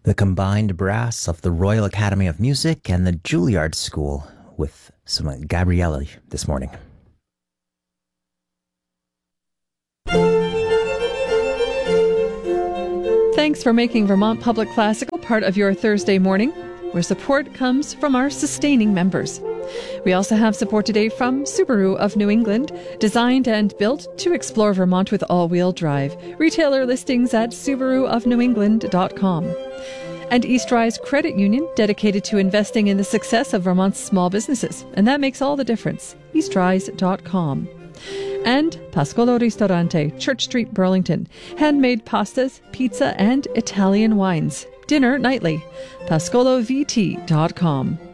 The combined brass of the Royal Academy of Music and the Juilliard School with some Gabriele this morning. Thanks for making Vermont Public Classical part of your Thursday morning, where support comes from our sustaining members. We also have support today from Subaru of New England, designed and built to explore Vermont with all-wheel drive. Retailer listings at subaruofnewengland.com. And Eastrise Credit Union, dedicated to investing in the success of Vermont's small businesses. And that makes all the difference. Eastrise.com. And Pascolo Ristorante, Church Street, Burlington. Handmade pastas, pizza, and Italian wines. Dinner nightly. PascoloVT.com.